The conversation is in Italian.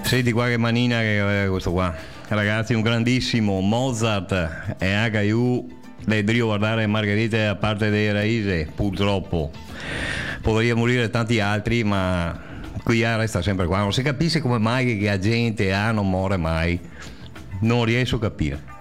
Senti qua che manina che aveva questo qua. Ragazzi, un grandissimo Mozart e HU. Devo guardare Margherita a parte dei Raise, purtroppo. Potrei morire tanti altri, ma qui resta sempre qua. Non si capisce come mai che la gente non muore mai. Non riesco a capire.